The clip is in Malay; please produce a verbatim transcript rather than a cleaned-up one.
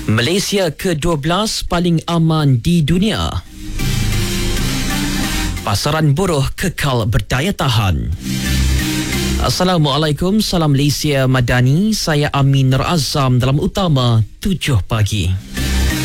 Malaysia ke dua belas paling aman di dunia. Pasaran buruh kekal berdaya tahan. Assalamualaikum, salam Malaysia Madani. Saya Amin Nur Azam dalam utama tujuh pagi.